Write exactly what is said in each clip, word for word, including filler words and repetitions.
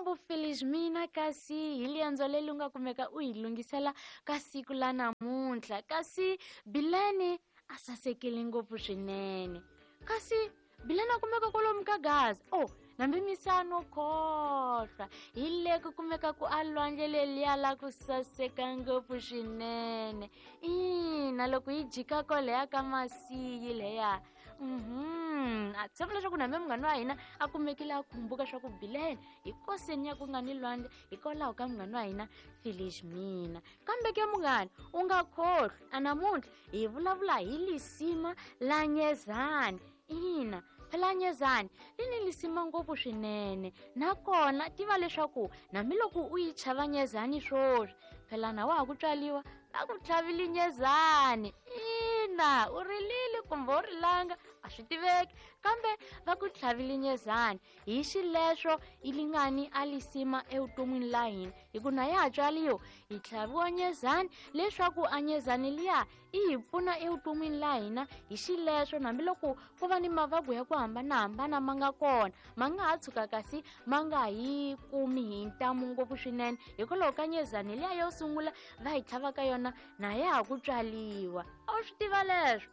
ngopfu Felizmina kasi hi liendzo leri nga kumeka u hi lungisela ka siku la namuntlha kasi Bilene a sasekile ngopfu swinene kasi Bilene a kumeka kwalomu ka Gaza oh nambe misano khohlwa hi le ku kumeka ku alwandle leliya la ku saseka ngopfu swinene ina loko hi jika koleha ka masiyi leya mhm a tshemba leswaku nambe munghana wa hina a kumekile a khumbuka swa ku Bilene hi koseni ya ku nga ni lwandle hikwalaho ka munghana wa hina Felizmina kambe ke munghana u nga khohlwi a namuntlha hi vulavula hi lisima la Nyezani ina phela Nyezani ri ni lisima ngopfu swinene nakona tiva leswaku namiloko u yi chava Nyezani swoswi phela na wa ha ku tswaliwa va ku tlhavile Nyezani ina u rilile kumbe u rilanga a swi tiveki kambe va ku tlhavile Nyezani hi xileswo ilingani a lisima evuton'wini la hina hi ku na ya ha tswaliwa hi tlhaviwa Nyezani leswaku a Nyezani liya i hi pfuna evuton'wini la hina hi xileswo nambiloko ku va ni mavabwa ya ku hambanahambana ma nga kona ma nga ha tshuka kasi ma nga hi kumi hi ntamu ngopfu swinene hikwalaho ka Nyezani liya yo sungula va hi tlhavaka yona na ya ha ku tswaliwa a wu swi tiva leswo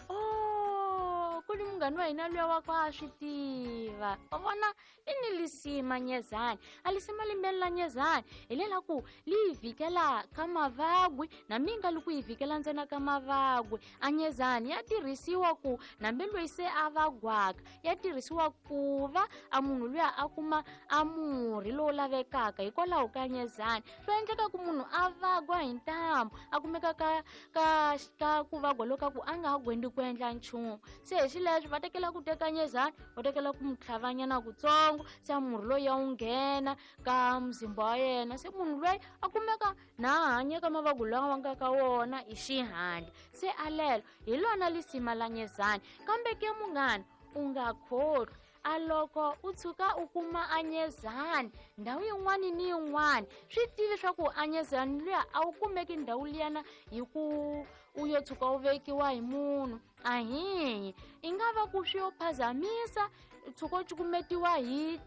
oh ku ni munghana wa hina luya wa ku a swi tiva wa vona i ni lisima Nyezani a lisima limbeni la Nyezani hi lela ku li hi vhikela ka mavabwi na minga loko hi vhikela ntsena ka mavabwi a Nyezani ya tirhisiwa ku nambe loyi se a vagwaka ya tirhisiwa ku va a munhu luya a kuma a murhi lowu lavekaka hikwalaho ka Nyezani swi endleka ku munhu a vagwa hi ntamu a kumeka ka ka ka ku vagwa loka ku a nga ha gwendi ku endla nchumu se hi xileswo va tekela ku teka Nyezani va tekela ku mu tlhavanyana kutsongo se murhi loyi ya wu nghena ka mzimba wa yena se munhu loyi a kumeka na hanya ka mavabwa lawa va nga ka wona hi xihatla se alelo hi lona lisima la Nyezani kambe ke munghana u nga khohlwi a loko u tshuka u kuma a Nyezani ndhawu yin'wana ni yin'wana swi tivi swa ku a Nyezani luya a wu kumeki ndhawu liyana hi ku u yo tshuka u vekiwa hi munhu a hi i nga va ku swi yo phazamisa tshuka u cukumetiwa hi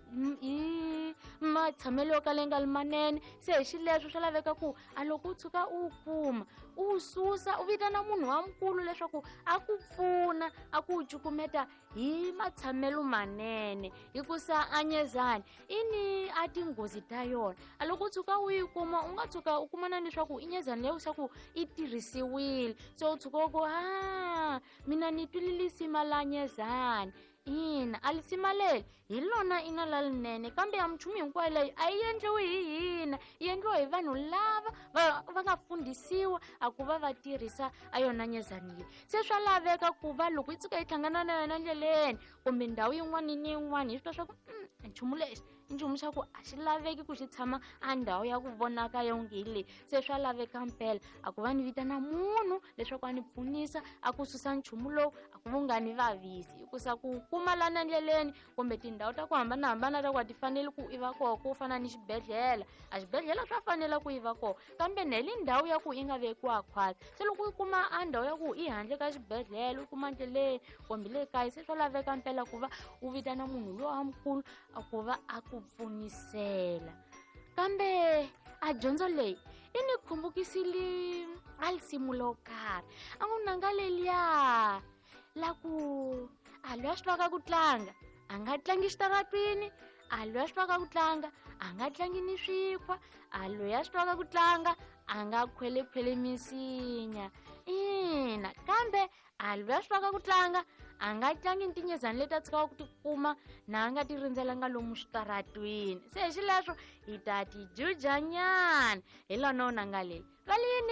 hi matshamelo yo ka le nga limanene se hi xileswo swi laveka ku a loko u tshuka u kuma u susa u vitana munhu wamkulu leswaku a ku pfuna a ku cukumeta hi matshamelo manene hikusa a Nyezani i ni a tinghozi ta yona a loko u tshuka u yi kuma u nga tshuka u kumana leswaku i Nyezani leyi swa ku i tirhisiwile so u tshuka u ku ha mina ni twile lisima la Nyezani ina a lisima leri hi lona ina la linene kambe ya minchumu hinkwayo leyi a yi endliwi hi hina yi endliwa hi vanhu lava va va nga fundisiwa a ku va va tirhisa a yona Nyezani leyi se swa laveka ku va loko yi tshuka yi hlangana na yona ndleleni kumbe ndhawu yin'wana ni yin'wana hi swi twa swa ku nchumu lexi i nchumu xa ku a xi laveki ku xi tshama a ndhawu ya ku vonaka yonge hi leyi se swa laveka mpela a ku va ni vitana munhu leswaku a ni pfunisa a ku susa nchumu lowu a ku va nga ni vavisi hikusa ku kuma lana ndleleni kumbe tindhawu ta ku hambanahambana ta ku a ti fanele ku i va koho ku fana ni xibedhlele a xibedhlele swa fanela ku i va koho kambe neli ndhawu ya ku i nga vekiwa khwati se loko u kuma a ndhawu ya ku i handle ka xibedhlele u kuma ndleleni kumbe le kaya se swa laveka mpela ku va u vitana munhu loyi amukulu a ku va a ku pfunisela kambe a dyondzo leyi i ni khumbukisile a lisimu lo karhi a n'wi nanga leliya la ku a loyi a swi tivaka ku tlanga a nga tlangi xitaratwini a loyi a swi tivaka ku tlanga a nga tlangi ni swikhwa a loyi a swi tivaka ku tlanga a nga khwelekhwele misinya ina kambe a loyi a swi tivaka ku tlanga a nga tlangi ni tinyezani leti a tshikaka ku tikuma na a nga ti rindzelanga lomu xitaratwini se hi xileswo hi ta ti jujanyana hi lona u nanga leyi va lini